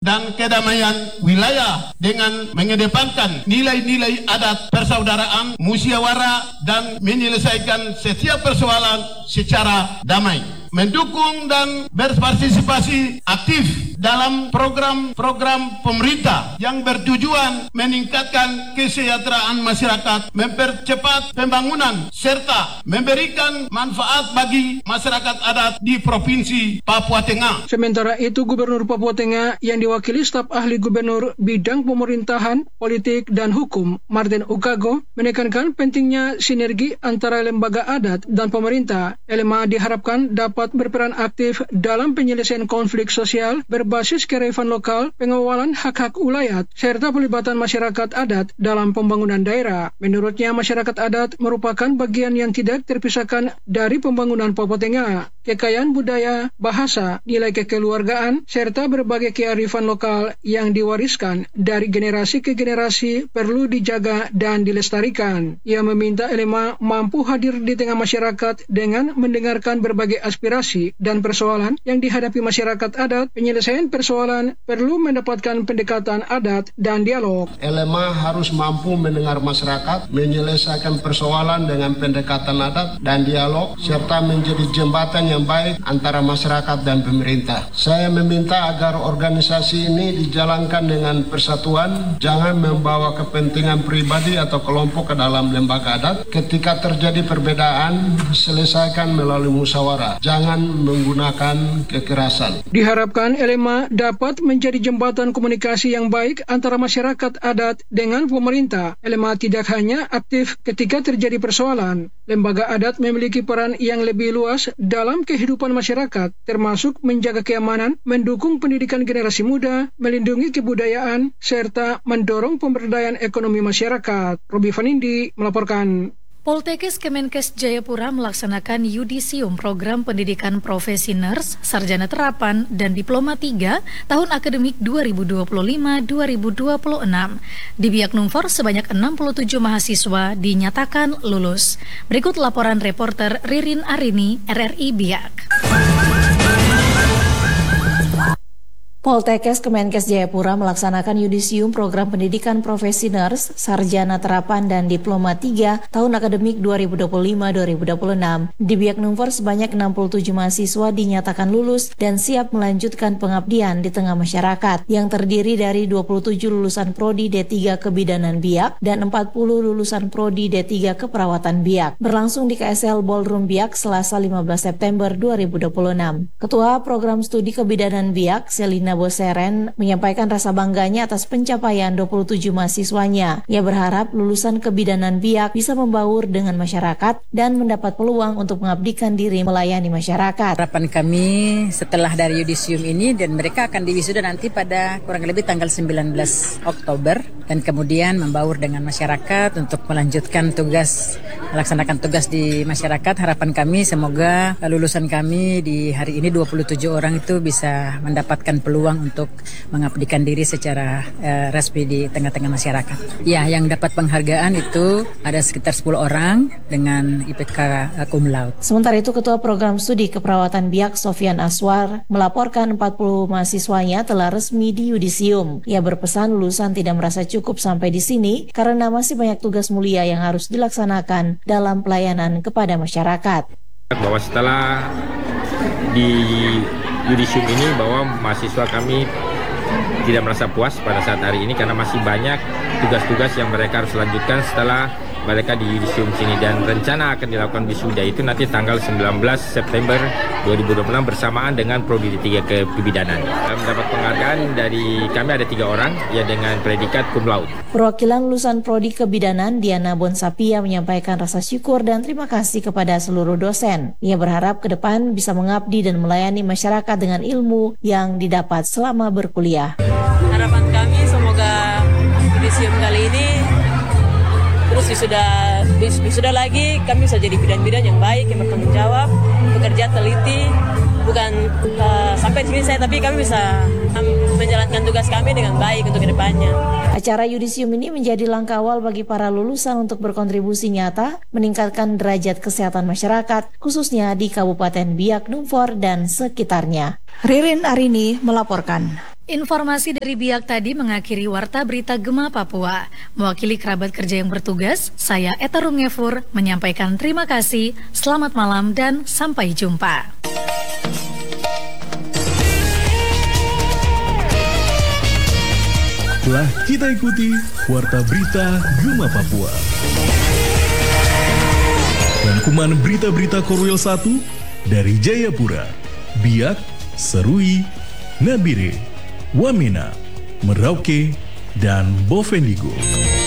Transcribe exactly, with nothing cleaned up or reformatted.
dan kedamaian wilayah dengan mengedepankan nilai-nilai adat persaudaraan, musyawarah, dan menyelesaikan setiap persoalan secara damai. Mendukung dan berpartisipasi aktif dalam program-program pemerintah yang bertujuan meningkatkan kesejahteraan masyarakat, mempercepat pembangunan, serta memberikan manfaat bagi masyarakat adat di Provinsi Papua Tengah. Sementara itu, Gubernur Papua Tengah yang diwakili staf ahli gubernur bidang pemerintahan, politik, dan hukum, Martin Ukago, menekankan pentingnya sinergi antara lembaga adat dan pemerintah. L M A diharapkan dapat berperan aktif dalam penyelesaian konflik sosial berbasis kearifan lokal, pengawalan hak-hak ulayat, serta pelibatan masyarakat adat dalam pembangunan daerah. Menurutnya, masyarakat adat merupakan bagian yang tidak terpisahkan dari pembangunan Papua Tengah. Kekayaan budaya, bahasa, nilai kekeluargaan, serta berbagai kearifan lokal yang diwariskan dari generasi ke generasi perlu dijaga dan dilestarikan. Ia meminta L M A mampu hadir di tengah masyarakat dengan mendengarkan berbagai aspirasi dan persoalan yang dihadapi masyarakat adat. Penyelesaian persoalan perlu mendapatkan pendekatan adat dan dialog. L M A harus mampu mendengar masyarakat, menyelesaikan persoalan dengan pendekatan adat dan dialog, serta menjadi jembatan yang baik antara masyarakat dan pemerintah. Saya meminta agar organisasi ini dijalankan dengan persatuan, jangan membawa kepentingan pribadi atau kelompok ke dalam lembaga adat. Ketika terjadi perbedaan, selesaikan melalui musyawarah. Jangan menggunakan kekerasan. Diharapkan L M A dapat menjadi jembatan komunikasi yang baik antara masyarakat adat dengan pemerintah. L M A tidak hanya aktif ketika terjadi persoalan. Lembaga adat memiliki peran yang lebih luas dalam kehidupan masyarakat, termasuk menjaga keamanan, mendukung pendidikan generasi muda, melindungi kebudayaan, serta mendorong pemberdayaan ekonomi masyarakat. Robi Vanindi melaporkan. Poltekkes Kemenkes Jayapura melaksanakan yudisium program pendidikan profesi nurs, sarjana terapan, dan diploma tiga tahun akademik dua ribu dua puluh lima dua ribu dua puluh enam. Di Biak Numfor sebanyak enam puluh tujuh mahasiswa dinyatakan lulus. Berikut laporan reporter Ririn Arini, R R I Biak. Poltekkes Kemenkes Jayapura melaksanakan yudisium program pendidikan profesi nurs, sarjana terapan, dan diploma tiga tahun akademik dua ribu dua puluh lima dua ribu dua puluh enam. Di Biak Numfor sebanyak enam puluh tujuh mahasiswa dinyatakan lulus dan siap melanjutkan pengabdian di tengah masyarakat, yang terdiri dari dua puluh tujuh lulusan Prodi D tiga Kebidanan Biak dan empat puluh lulusan Prodi D tiga Keperawatan Biak. Berlangsung di K S L Ballroom Biak Selasa lima belas September dua ribu dua puluh enam. Ketua Program Studi Kebidanan Biak, Selina Boseren, menyampaikan rasa bangganya atas pencapaian dua puluh tujuh mahasiswanya. Ia berharap lulusan Kebidanan Biak bisa membaur dengan masyarakat dan mendapat peluang untuk mengabdikan diri melayani masyarakat. Harapan kami setelah dari yudisium ini, dan mereka akan diwisuda nanti pada kurang lebih tanggal sembilan belas Oktober, dan kemudian membaur dengan masyarakat untuk melanjutkan tugas, melaksanakan tugas di masyarakat. Harapan kami semoga lulusan kami di hari ini dua puluh tujuh orang itu bisa mendapatkan peluang untuk mengabdikan diri secara uh, resmi di tengah-tengah masyarakat. Ya, yang dapat penghargaan itu ada sekitar sepuluh orang dengan I P K uh, cum laude. Sementara itu, Ketua Program Studi Keperawatan Biak, Sofyan Aswar, melaporkan empat puluh mahasiswanya telah resmi di yudisium. Ia berpesan lulusan tidak merasa cukup sampai di sini karena masih banyak tugas mulia yang harus dilaksanakan dalam pelayanan kepada masyarakat. Bahwa setelah di yudisium ini, bahwa mahasiswa kami tidak merasa puas pada saat hari ini karena masih banyak tugas-tugas yang mereka harus lanjutkan setelah mereka di yudisium sini, dan rencana akan dilakukan wisuda itu nanti tanggal sembilan belas September dua ribu dua puluh enam bersamaan dengan Prodi D tiga Kebidanan. Mendapat penghargaan dari kami ada tiga orang ya dengan predikat cum laude. Perwakilan lulusan Prodi Kebidanan, Diana Bonsapia, menyampaikan rasa syukur dan terima kasih kepada seluruh dosen. Ia berharap ke depan bisa mengabdi dan melayani masyarakat dengan ilmu yang didapat selama berkuliah. Harapan kami semoga yudisium kali ini terus wisuda, wisuda lagi, kami bisa jadi bidan-bidan yang baik, yang bertanggung jawab, bekerja teliti, bukan uh, sampai di sini saya, tapi kami bisa um, menjalankan tugas kami dengan baik untuk kedepannya. Acara yudisium ini menjadi langkah awal bagi para lulusan untuk berkontribusi nyata, meningkatkan derajat kesehatan masyarakat, khususnya di Kabupaten Biak Numfor dan sekitarnya. Ririn Arini melaporkan. Informasi dari Biak tadi mengakhiri Warta Berita Gema Papua. Mewakili kerabat kerja yang bertugas, saya Eta Rungefur menyampaikan terima kasih, selamat malam dan sampai jumpa. Telah kita ikuti Warta Berita Gema Papua. Rangkuman berita-berita Korwil satu dari Jayapura, Biak, Serui, Nabire, Wamena, Merauke, dan Bovendigul.